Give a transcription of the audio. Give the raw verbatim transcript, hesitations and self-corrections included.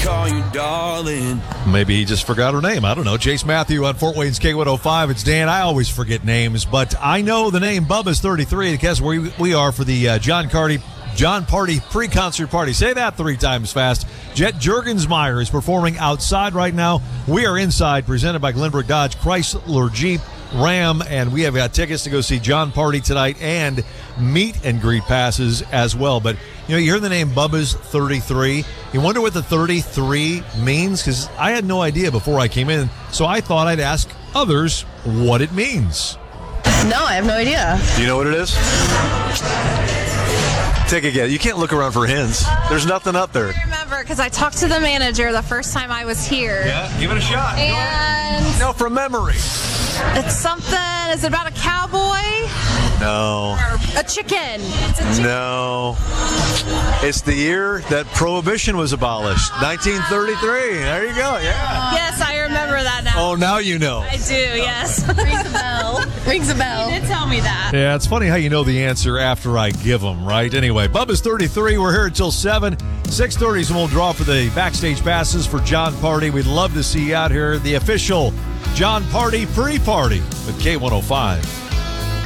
call you darling. Maybe he just forgot her name. I don't know. Chase Matthew on Fort Wayne's K one oh five. It's Dan. I always forget names, but I know the name Bubba's thirty-three. And guess where we are for the uh, John Carty John Party pre-concert party. Say that three times fast. Jet Juergensmeyer is performing outside right now. We are inside, presented by Glenbrook Dodge, Chrysler Jeep, Ram, and we have got tickets to go see John Party tonight and meet and greet passes as well. But, you know, you hear the name Bubba's thirty-three. You wonder what the thirty-three means? Because I had no idea before I came in, so I thought I'd ask others what it means. No, I have no idea. Do you know what it is? Take a guess. You can't look around for hints. There's nothing up there. I remember because I talked to the manager the first time I was here. Yeah, give it a shot. And No, from memory. it's something, is it about a cowboy? No. A chicken. It's a chicken. No. It's the year that Prohibition was abolished. nineteen thirty-three. There you go. Yeah. Yes, I remember that now. Oh, now you know. I do, yes. Rings a bell. Rings a bell. You did tell me that. Yeah, it's funny how you know the answer after I give them, right? Anyway, Bubba's thirty-three. We're here until seven. six thirty is when we'll draw for the backstage passes for John Party. We'd love to see you out here. The official John Party pre-party with K one oh five.